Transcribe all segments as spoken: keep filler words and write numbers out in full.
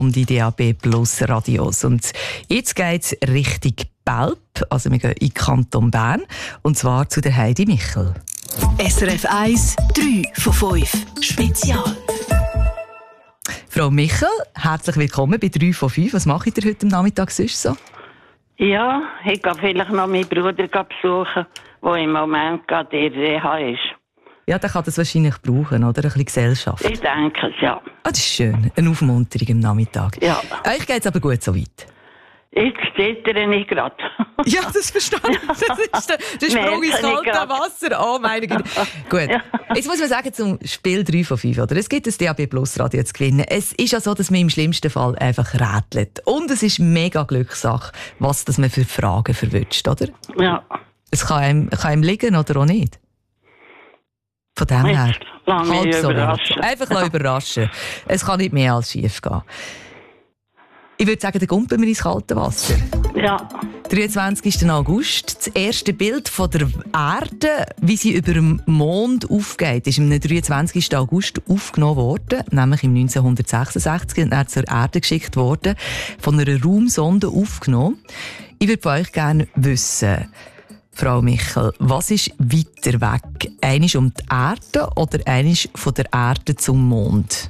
um die D A B Plus Radios. Und jetzt geht es Richtung Belp, also wir gehen in den Kanton Bern, und zwar zu der Heidi Michel. S R F eins, drei von fünf Spezial. Frau Michel, herzlich willkommen bei drei von fünf. Was macht ihr heute am Nachmittag sonst so? Ja, ich gehe vielleicht noch meinen Bruder besuchen, der im Moment gerade in der Reha ist. Ja, der kann das wahrscheinlich brauchen, oder? Ein bisschen Gesellschaft. Ich denke es, ja. Ah, das ist schön. Eine Aufmunterung am Nachmittag. Ja. Euch geht es aber gut so weit? Jetzt zittere ich gerade. Ja, das verstehe ich. Das ist der, der Sprung ins kalte Wasser. Oh meine Güte. Gut. Ja. Jetzt muss man sagen, zum Spiel drei von fünf. Oder? Es gibt ein D A B Plus Radio zu gewinnen. Es ist ja so, dass man im schlimmsten Fall einfach rätselt. Und es ist mega Glückssache, was das man für Fragen verwünscht, oder? Ja. Es kann einem, kann einem liegen oder auch nicht. Von dem her. Jetzt lass mich halb so überraschen. wild. Einfach ja. überraschen. Es kann nicht mehr als schief gehen. Ich würde sagen, dann gumpen wir ins kalte Wasser. Ja. dreiundzwanzigsten August. Das erste Bild von der Erde, wie sie über dem Mond aufgeht, ist am dreiundzwanzigsten August aufgenommen worden, nämlich im neunzehnhundertsechsundsechzig, und dann zur Erde geschickt worden, von einer Raumsonde aufgenommen. Ich würde von euch gerne wissen, Frau Michel, was ist weiter weg? Einisch um die Erde oder einisch von der Erde zum Mond?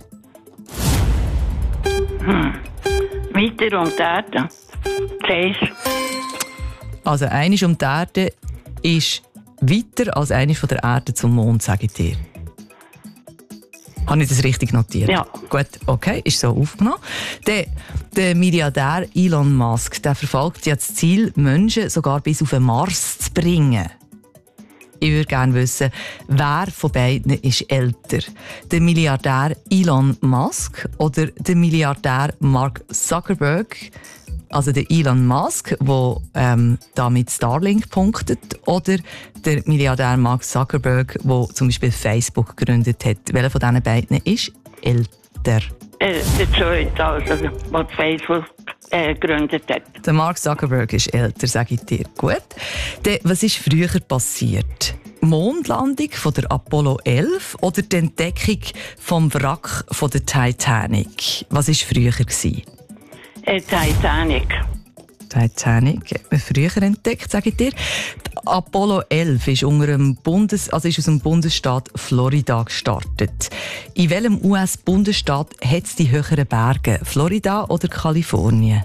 Hm. Weiter um die Erde. Kreis. Also einisch um die Erde ist weiter als einisch von der Erde zum Mond, sage ich dir. Habe ich das richtig notiert? Ja. Gut, okay, ist so aufgenommen. Der, der Milliardär Elon Musk, der verfolgt ja das Ziel, Menschen sogar bis auf den Mars zu bringen. Ich würde gerne wissen, wer von beiden ist älter? Der Milliardär Elon Musk oder der Milliardär Mark Zuckerberg? Also der Elon Musk, der ähm, da mit Starlink punktet, oder der Milliardär Mark Zuckerberg, der zum Beispiel Facebook gegründet hat. Welcher von diesen beiden ist älter? Äh, der zweite, also, der Facebook äh, gegründet hat. Der Mark Zuckerberg ist älter, sage ich dir. Gut. Dann, was ist früher passiert? Mondlandung von der Apollo elf oder die Entdeckung vom Wrack von der Titanic? Was war früher? Äh, Titanic. Titanic hat man früher entdeckt, sage ich dir. Die Apollo elf ist, unter dem Bundes, also ist aus dem Bundesstaat Florida gestartet. In welchem U S-Bundesstaat hat es die höheren Berge? Florida oder Kalifornien?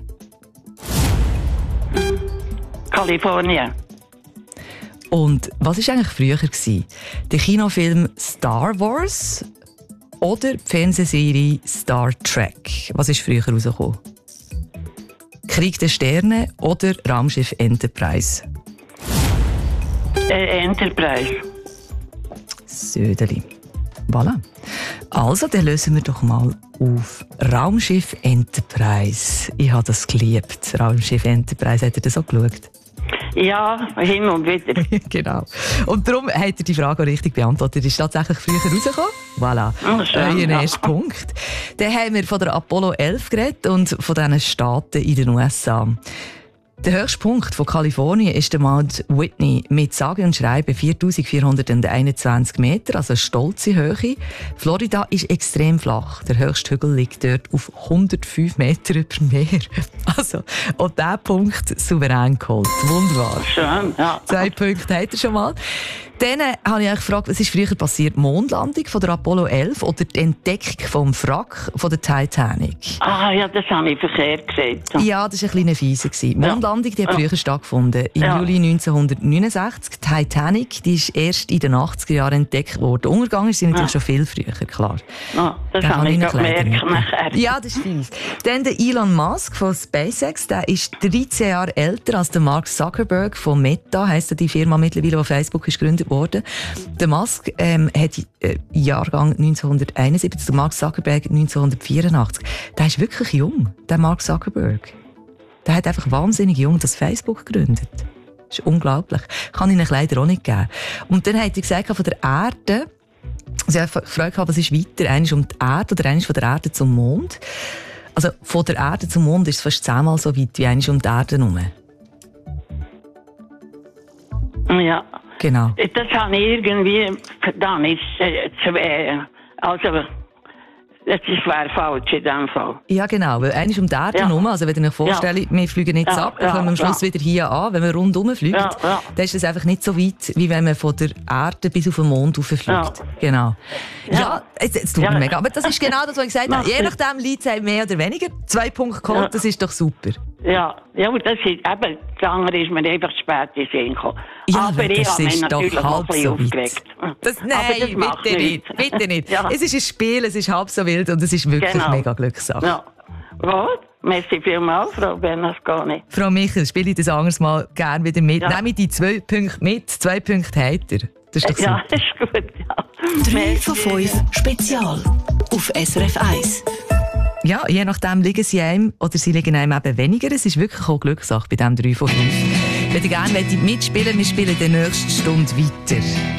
Kalifornien. Und was war eigentlich früher? Der Kinofilm Star Wars oder die Fernsehserie Star Trek? Was ist früher rausgekommen? Krieg der Sterne oder Raumschiff Enterprise? Äh, Enterprise. Södeli. Voilà. Also, dann lösen wir doch mal auf Raumschiff Enterprise. Ich habe das geliebt. Raumschiff Enterprise, hat ihr das auch geschaut? Ja, hin und wieder. Genau. Und darum hat er die Frage auch richtig beantwortet. Ist tatsächlich früher rausgekommen? Voilà. Oh, schön, Euer ja. erster Punkt. Dann haben wir von der Apollo elf geredet und von diesen Staaten in den U S A. Der höchste Punkt von Kalifornien ist der Mount Whitney mit sage und schreibe viertausendvierhunderteinundzwanzig Meter, also eine stolze Höhe. Florida ist extrem flach. Der höchste Hügel liegt dort auf hundertfünf Meter über Meer. Also, auch diesen Punkt souverän geholt. Wunderbar. Schön, ja. Zwei Punkte hat er schon mal. Dann habe ich euch gefragt, was ist früher passiert? Die Mondlandung von der Apollo elf oder die Entdeckung vom Wrack von der Titanic? Ah, ja, das habe ich verkehrt gesagt. Ja, das war ein kleiner Fieser. Die Mondlandung die hat Ja. früher stattgefunden, im Ja. Juli neunzehnhundertneunundsechzig. Die Titanic die ist erst in den achtziger Jahren entdeckt worden. Untergegangen ist sie natürlich Ja. schon viel früher, klar. Ah, das Da habe kann ich noch gemerkt mitnehmen. nachher. Ja, das ist fies. Dann der Elon Musk von SpaceX, der ist dreizehn Jahre älter als der Mark Zuckerberg von Meta, heisst die Firma mittlerweile, wo Facebook ist gegründet wurde. Der Musk ähm, hat äh, Jahrgang neunzehnhunderteinundsiebzig, der Mark Zuckerberg neunzehnhundertvierundachtzig. Der ist wirklich jung, der Mark Zuckerberg. Der hat einfach wahnsinnig jung das Facebook gegründet. Das ist unglaublich. Kann ich Ihnen leider auch nicht geben. Und dann hat er gesagt, von der Erde, also ich habe gefragt, was ist weiter, eines um die Erde oder eines von der Erde zum Mond. Also von der Erde zum Mond ist es fast zehnmal so weit wie eines um die Erde herum. Ja. Genau. Das habe ich irgendwie, dann ist äh, zwei, also Das wäre falsch in dem Fall. Ja, genau. Weil eigentlich um die Erde Ja. herum, also wenn ihr euch vorstellt, ja. wir fliegen nicht Ja, ab, dann ja, kommen wir am Schluss ja. wieder hier an. Wenn man rundherum fliegt, Ja, ja. dann ist es einfach nicht so weit, wie wenn man von der Erde bis auf den Mond rauffliegt. Ja. Genau. Ja, Ja. jetzt, jetzt tut mir Ja. mega. Aber das ist genau das, was ich gesagt habe. Je nachdem liegt es mehr oder weniger. Zwei Punkte geholt, Ja. das ist doch super. Ja, ja, und das ist eben, das andere ist mir einfach spät in den Sinn gekommen. Ja, aber aber ich das habe mich ist doch natürlich auch halb ein bisschen so weit. aufgeregt. Das, Aber nein, das macht bitte nichts. nicht. Bitte nicht. Ja. Es ist ein Spiel, es ist halb so wild und es ist wirklich Genau. mega Glückssache. Ja. Gut, merci vielmals, Frau Bernasconi. Frau Michel, spiele ich das anderes Mal gerne wieder mit. Ja. Nehme ich die zwei Punkte mit. Zwei Punkte habt ihr. Das ist doch super. Ja, das ist gut, ja. drei von fünf Spezial auf S R F eins. Ja, je nachdem liegen sie einem oder sie liegen einem eben weniger. Es ist wirklich auch Glückssache bei diesem drei von fünf. Wenn ihr gerne mitspielen wollt, wir spielen in der nächsten Stunde weiter.